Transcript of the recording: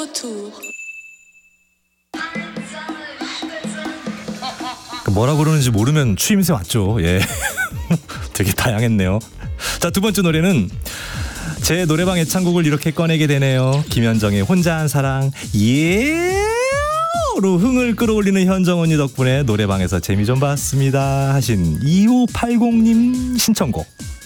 뭐라 그러는지 모르면 추임새 맞죠? 예. 되게 다양했네요. 자, 두 번째 노래는 제 노래방 애창곡을 이렇게 꺼내게 되네요. 김현정의 혼자 한 사랑 예로 흥을 끌어올리는 현정 언니 덕분에 노래방에서 재미 좀 봤습니다 하신 2580님 신청곡